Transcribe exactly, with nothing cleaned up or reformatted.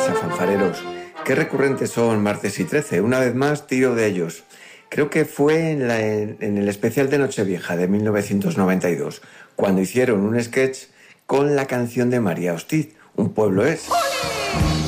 pasa, fanfareros? Qué recurrentes son Martes y Trece. Una vez más, tiro de ellos. Creo que fue en, la, en, en el especial de Nochevieja de mil novecientos noventa y dos, cuando hicieron un sketch con la canción de María Hostiz, Un pueblo es.